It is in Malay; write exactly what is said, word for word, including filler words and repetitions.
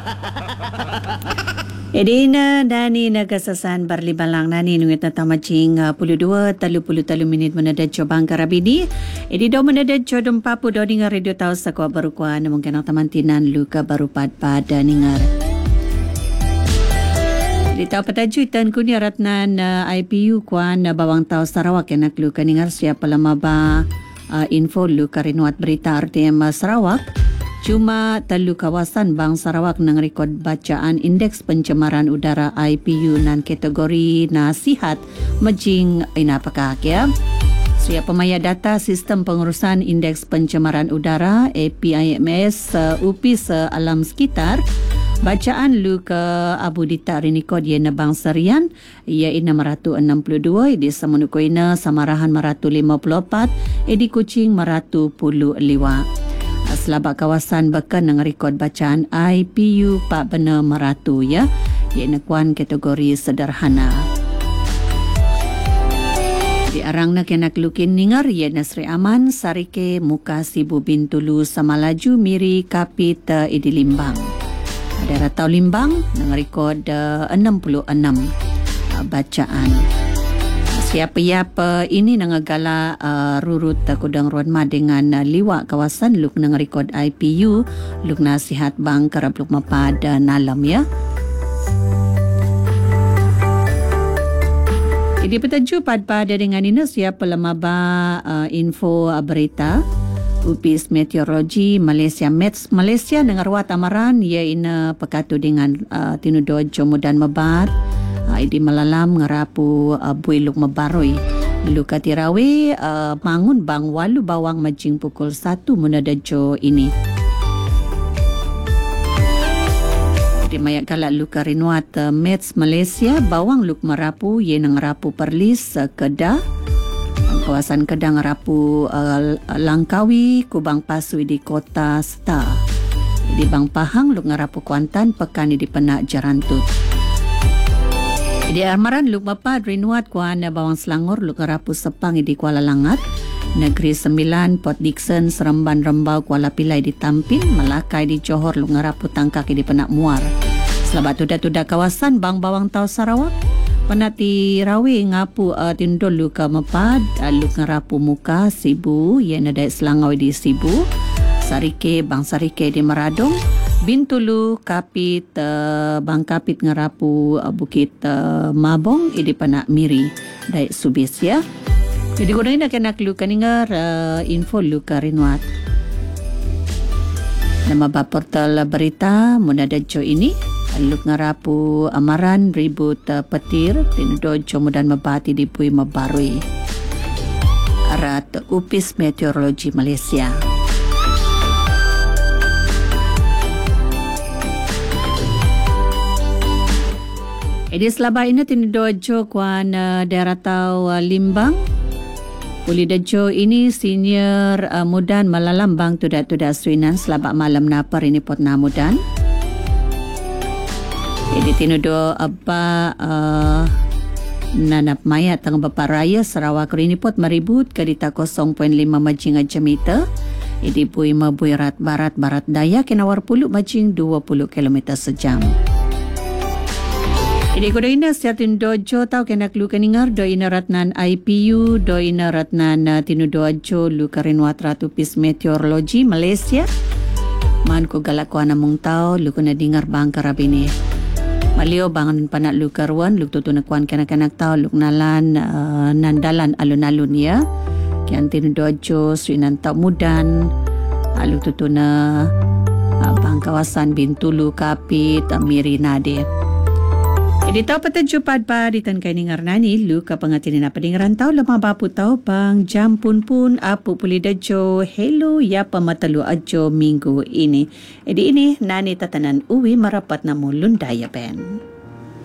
Edina nani nagasasan barlibalang nani nungit na tamacing uh, puluh dua talu puluh talu minit menadad cobang karabini. Edi do menadad codom papu do ningar radio tau sakwa baru kuan mungkin ang tamantinan luka baru pad pada ningar. Di tau pataju itan kunia ratnan uh, I P U kuan uh, bawang tau Sarawak yang nak luka ningar siapa lama ba uh, info luka rinuat berita R T M Sarawak. Cuma telu kawasan Bang Sarawak nang rekod bacaan indeks pencemaran udara I P U nan kategori nasihat majing inapakak ya. Siap pemaya data sistem pengurusan indeks pencemaran udara A P I M S uh, U P I sealam sekitar. Bacaan lu ke Abu Dita rinikod ye na Bang Serian ia enam ratus enam puluh dua di Semenukoina Samarahan seratus lima puluh empat di Kuching seratus lima. Selabak kawasan Bekan nang rekod bacaan I P U Pak Benar Meratu ya. Ia nakuan kategori sederhana. Di arang nak nak lukin ningar ia Nasri Aman Sarike Muka Sibu Bintulu Samalaju Miri Kapit Idi Limbang. Ada Ratau Limbang nang rekod uh, enam puluh enam uh, bacaan. Siapa-siapa ini nangagala uh, rurut uh, kudang Ruanma dengan uh, liwak kawasan luk nang rekod I P U luk nasihat bang kerap luk mapad uh, nalam ya. Jadi petaju pad-pada dengan ini siapa lemaba uh, info uh, berita U P I S Meteorologi Malaysia Mets Malaysia dengan ruat amaran ia ina pekatu dengan uh, tinudo jomudan mebat. Idi malalam ngerapu uh, bui luk mebaroi. Luka tirawe uh, mangun bang walu bawang majing pukul satu munadajo ini. Di mayak kalak luka rinuat uh, Mets Malaysia bawang luk merapu ye nang rapu Perlis uh, Kedah. Kawasan Kedah ngerapu uh, Langkawi Kubang Pasu di Kota Star. Di Bang Pahang luk ngerapu Kuantan Pekan di Penak Jarantut. Di Armaran luk mapad rinuat kuan bawang Selangor luk ngerapu Sepang di Kuala Langat, Negeri Sembilan Port Dickson Seremban Rembau Kuala Pilai di Tampin, Melakai di Johor luk ngerapu Tangkak di Penak Muar. Selabat tuda-tuda kawasan Bang Bawang Tau Sarawak, penati rawi ngapu uh, tindol luk mapad uh, luk ngerapu Muka Sibu ye nadai Selangau di Sibu, Sarike Bang Sarike di Meradong. Bintulu Kapit uh, Bang Kapit ngerapu uh, Bukit uh, Mabong idi Penak Miri dai Subis ya. Jadi gunain nak nak lu kaningar uh, info lu karinwat. Nama ba portal berita munadajo ini lu ngerapu amaran ribut uh, petir tinudojo mudan mabati di Pui Mabarui. Arat U P I S Meteorologi Malaysia. Edi selaba ini tinudojo kuan uh, daerah tau uh, Limbang. Puli dejo ini senior uh, mudan malalam bang tuda-tuda suinan selaba malam napar ini pot namudan. Edi tinudo apa uh, nanap mayat tang bapa raya Sarawak ini pot meribut ke dita kosong koma lima majing ajamita. Edi bui mabuirat barat barat daya kenawar puluh majing dua puluh kilometer sejam. Ini kodoina siatin dojo tau kena klu keningar do ina ratnan I P U do ina ratnan uh, tinudojo lu karinwat Ratu U P I S Meteorologi Malaysia. Man ko galak ko anamong tau lu kena dengar bang karabini. Malio bangan panak lu karuan lu tutunakuan kanak-kanak tau lu nalan uh, nandalan alun-alun ya. Kian tinudojo suinan tau mudan lu tutuna uh, bang kawasan Bintulu Kapit Miri Nade. Jadi tahu petaju padpa di tan kay ningar nani lu ka pangatinin na padingaran tau lamang bapu tau pang jam pun pun apu puli dajo hello ya pamatalu ajo minggu ini. Edi ini nani tatanan uwi marapat na mulundaya pen.